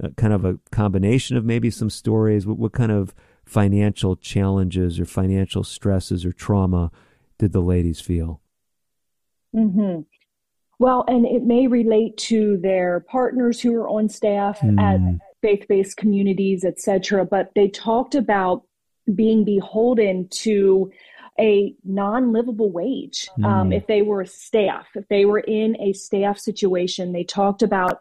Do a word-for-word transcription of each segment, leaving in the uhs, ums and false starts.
uh, kind of a combination of maybe some stories? What, what kind of financial challenges or financial stresses or trauma did the ladies feel? Mm-hmm. Well, and it may relate to their partners who are on staff at Mm. faith-based communities, et cetera. But they talked about being beholden to a non-livable wage. Mm. Um, if they were staff, if they were in a staff situation, they talked about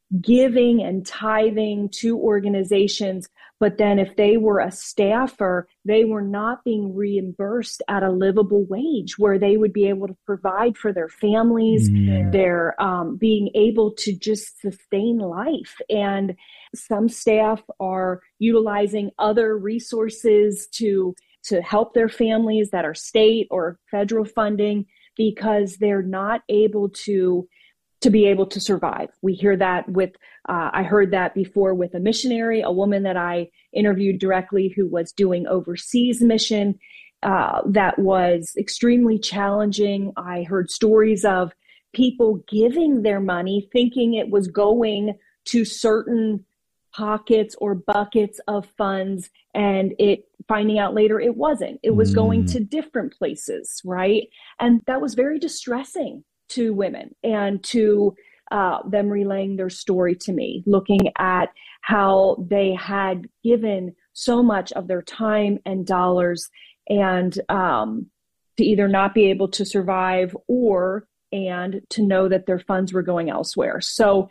giving and tithing to organizations. But then if they were a staffer, they were not being reimbursed at a livable wage where they would be able to provide for their families, Mm. their um, being able to just sustain life. And some staff are utilizing other resources to to help their families that are state or federal funding because they're not able to to be able to survive. We hear that with, uh, I heard that before with a missionary, a woman that I interviewed directly who was doing overseas mission uh, that was extremely challenging. I heard stories of people giving their money thinking it was going to certain pockets or buckets of funds, and it finding out later it wasn't. It was mm. going to different places, right? And that was very distressing to women and to uh, them relaying their story to me, looking at how they had given so much of their time and dollars and um, to either not be able to survive or and to know that their funds were going elsewhere. So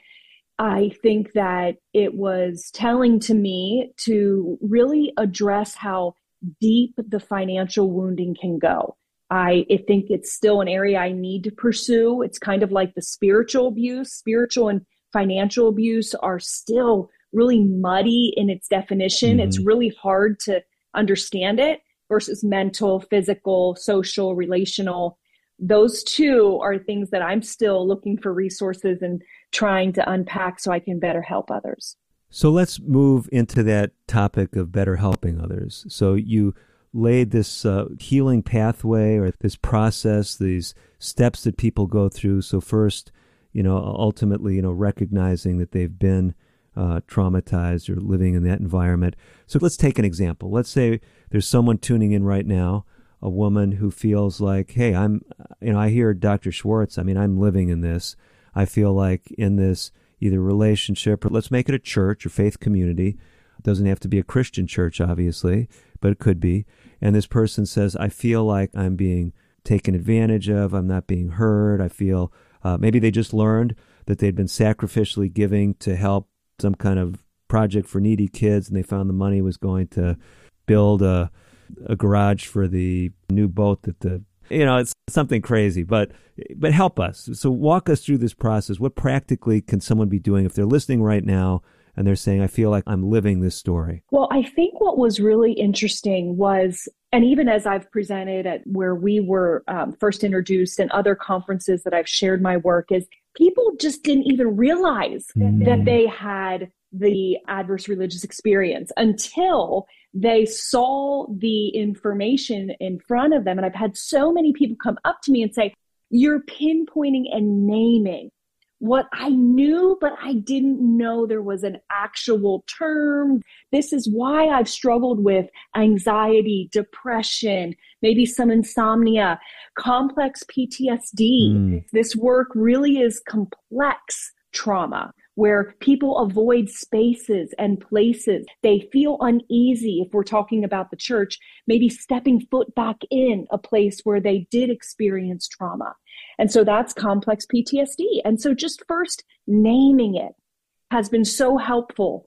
I think that it was telling to me to really address how deep the financial wounding can go. I, I think it's still an area I need to pursue. It's kind of like the spiritual abuse. Spiritual and financial abuse are still really muddy in its definition. Mm-hmm. It's really hard to understand it versus mental, physical, social, relational. Those two are things that I'm still looking for resources and trying to unpack so I can better help others. So let's move into that topic of better helping others. So you laid this uh, healing pathway or this process, these steps that people go through. So first, you know, ultimately, you know, recognizing that they've been uh, traumatized or living in that environment. So let's take an example. Let's say there's someone tuning in right now, a woman who feels like, hey, I'm, you know, I hear Doctor Schwartz. I mean, I'm living in this. I feel like in this either relationship or let's make it a church or faith community. It doesn't have to be a Christian church, obviously, but it could be. And this person says, I feel like I'm being taken advantage of. I'm not being heard. I feel uh, maybe they just learned that they'd been sacrificially giving to help some kind of project for needy kids, and they found the money was going to build a, a garage for the new boat that the You know, it's something crazy, but but help us. So walk us through this process. What practically can someone be doing if they're listening right now and they're saying, I feel like I'm living this story? Well, I think what was really interesting was, and even as I've presented at where we were um, first introduced and other conferences that I've shared my work, is people just didn't even realize mm. that they had the adverse religious experience until they saw the information in front of them. And I've had so many people come up to me and say, you're pinpointing and naming what I knew, but I didn't know there was an actual term. This is why I've struggled with anxiety, depression, maybe some insomnia, complex P T S D. Mm. This work really is complex trauma, where people avoid spaces and places. They feel uneasy, if we're talking about the church, maybe stepping foot back in a place where they did experience trauma. And so that's complex P T S D. And so just first naming it has been so helpful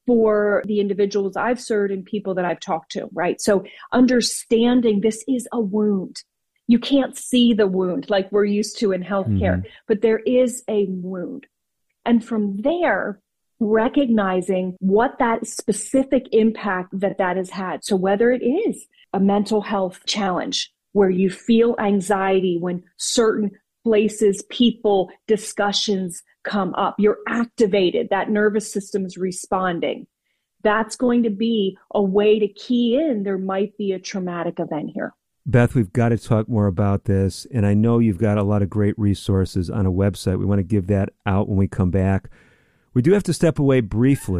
for the individuals I've served and people that I've talked to, right? So understanding this is a wound. You can't see the wound like we're used to in healthcare, mm-hmm. but there is a wound. And from there, recognizing what that specific impact that that has had. So whether it is a mental health challenge where you feel anxiety when certain places, people, discussions come up, you're activated, that nervous system is responding. That's going to be a way to key in there might be a traumatic event here. Beth, we've got to talk more about this, and I know you've got a lot of great resources on a website. We want to give that out when we come back. We do have to step away briefly.